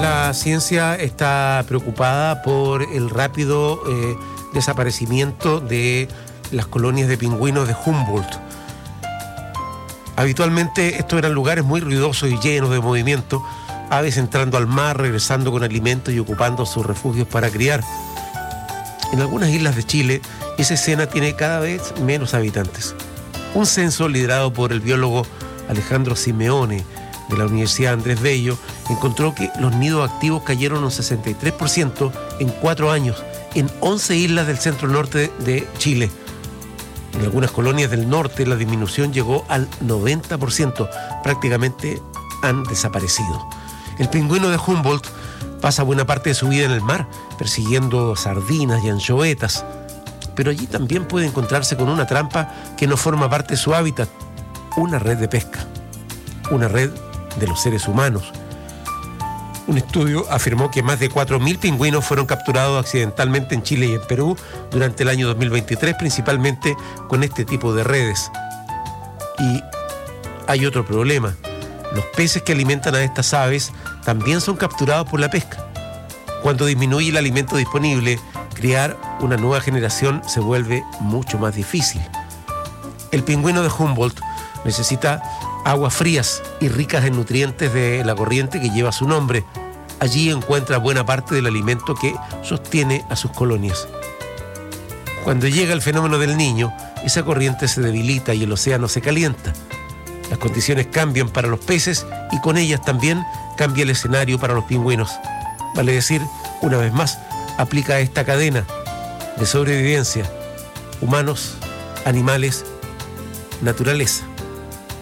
La ciencia está preocupada por el rápido desaparecimiento de las colonias de pingüinos de Humboldt. Habitualmente estos eran lugares muy ruidosos y llenos de movimiento, aves entrando al mar, regresando con alimentos y ocupando sus refugios para criar. En algunas islas de Chile, esa escena tiene cada vez menos habitantes. Un censo liderado por el biólogo Alejandro Simeone de la Universidad Andrés Bello encontró que los nidos activos cayeron un 63% en 4 años en 11 islas del centro norte de Chile. En algunas colonias del norte la disminución llegó al 90%, prácticamente han desaparecido. El pingüino de Humboldt pasa buena parte de su vida en el mar, persiguiendo sardinas y anchoetas, pero allí también puede encontrarse con una trampa que no forma parte de su hábitat, una red de pesca, una red de los seres humanos. Un estudio afirmó que más de 4.000 pingüinos fueron capturados accidentalmente en Chile y en Perú durante el año 2023, principalmente con este tipo de redes. Y hay otro problema. Los peces que alimentan a estas aves también son capturados por la pesca. Cuando disminuye el alimento disponible, criar una nueva generación se vuelve mucho más difícil. El pingüino de Humboldt necesita aguas frías y ricas en nutrientes de la corriente que lleva su nombre. Allí encuentra buena parte del alimento que sostiene a sus colonias. Cuando llega el fenómeno del Niño, esa corriente se debilita y el océano se calienta. Las condiciones cambian para los peces y con ellas también cambia el escenario para los pingüinos. Vale decir, una vez más, aplica esta cadena de sobrevivencia: humanos, animales, naturaleza.